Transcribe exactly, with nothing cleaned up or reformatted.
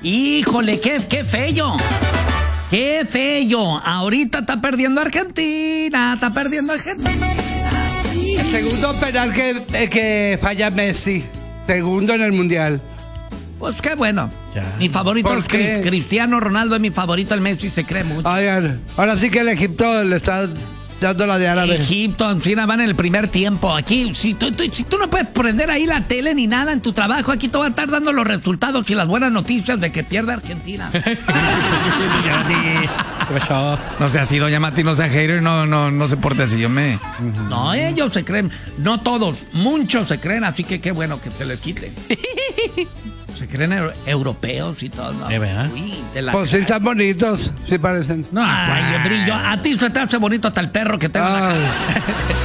Híjole, qué, qué feo. Qué feo. Ahorita está perdiendo Argentina. Está perdiendo Argentina. El segundo penal que, eh, que falla Messi. Segundo en el Mundial. Pues qué bueno. Ya. Mi favorito ¿Por es qué? Cri- Cristiano Ronaldo, es mi favorito, el Messi se cree mucho. Oigan, ahora sí que el Egipto le está dando la de árabe. Egipto, encima van en el primer tiempo. Aquí, si tú, tú- si tú no puedes prender ahí la tele ni nada en tu trabajo, aquí te va a estar dando los resultados y las buenas noticias de que pierde Argentina. ¿Qué pasó? No sea así, doña Mati, no sea hater, no, no, no se porte así, yo me... No, ellos se creen, no todos, muchos se creen, así que qué bueno que se les quite. Se creen eu- europeos y todo. ¿no? ¿Eh, verdad? Uy, de la Pues sí, están bonitos, sí parecen. Ay, brillo, a ti se te hace bonito hasta el perro que tengo en la Ay. cara.